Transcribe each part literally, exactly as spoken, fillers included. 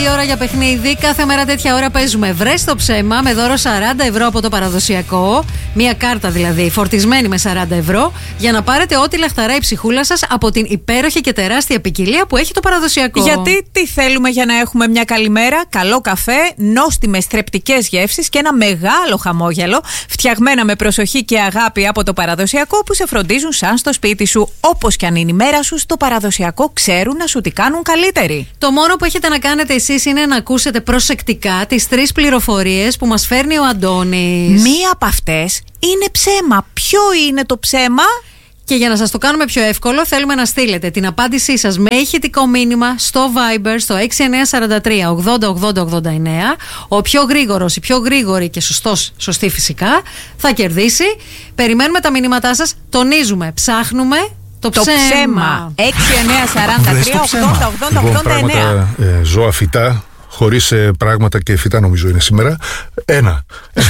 η ώρα για παιχνίδι. Κάθε μέρα τέτοια ώρα παίζουμε Βρες το ψέμα με δώρο σαράντα ευρώ από το παραδοσιακό. Μία κάρτα δηλαδή φορτισμένη με σαράντα ευρώ για να πάρετε ό,τι λαχταράει η ψυχούλα σας από την υπέροχη και τεράστια ποικιλία που έχει το παραδοσιακό. Γιατί τι θέλουμε για να έχουμε μια καλημέρα? Καλό καφέ, νόστιμες θρεπτικές γεύσεις και ένα μεγάλο χαμόγελο φτιαγμένα με προσοχή και αγάπη από το παραδοσιακό που σε φροντίζουν σαν στο σπίτι σου. Όπως κι αν είναι η μέρα σου, στο παραδοσιακό ξέρουν να σου τη κάνουν καλύτερη. Το μόνο που έχετε να κάνετε εσείς είναι να ακούσετε προσεκτικά τις τρεις πληροφορίες που μας φέρνει ο Αντώνης. Μία από αυτές είναι ψέμα. Ποιο είναι το ψέμα? Και για να σας το κάνουμε πιο εύκολο, θέλουμε να στείλετε την απάντησή σας με ηχητικό μήνυμα στο Viber στο έξι εννιά τέσσερα τρία ογδόντα ογδόντα ογδόντα εννέα. Ο πιο γρήγορος, η πιο γρήγορη και σωστός, σωστή φυσικά, θα κερδίσει. Περιμένουμε τα μηνύματά σας. Τονίζουμε, ψάχνουμε το, το ψέμα. ψέμα. έξι εννιά τέσσερα τρία ογδόντα ογδόντα ογδόντα εννέα. Πράγματα, ε, ζώα, φυτά. Χωρίς ε, πράγματα και φυτά νομίζω είναι σήμερα. Ένα.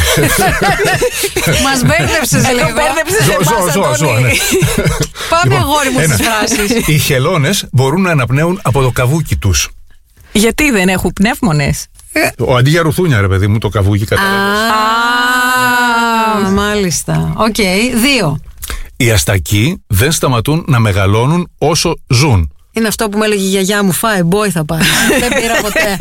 Μας μπέρδεψες λίγο. Ζώα, ζώα, ζώα, ναι. Πάμε αγόρι μου στις φράσεις. Οι χελώνες μπορούν να αναπνέουν από το καβούκι τους. Γιατί δεν έχουν πνεύμονες? Ο αντί για ρουθούνια, ρε παιδί μου, το καβούκι κατάλαβες. Α, μάλιστα. Οκ, δύο. Οι αστακοί δεν σταματούν να μεγαλώνουν όσο ζουν. Είναι αυτό που με έλεγε η γιαγιά μου, φάε μπόι θα πάρει. Δεν πήρα ποτέ.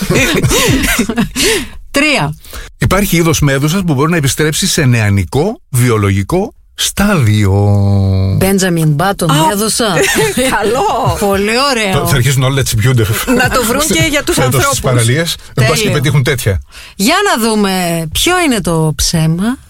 Τρία. Υπάρχει είδος μέδουσας που μπορεί να επιστρέψει σε νεανικό βιολογικό στάδιο. Μπέντζαμιν Μπάτον, μέδουσα. Καλό. Πολύ ωραίο. Θα αρχίσουν όλα τις πιούνται. Να το βρουν και για τους ανθρώπους. Στις παραλίες. Δεν πας και πετύχουν τέτοια. Για να δούμε ποιο είναι το ψέμα.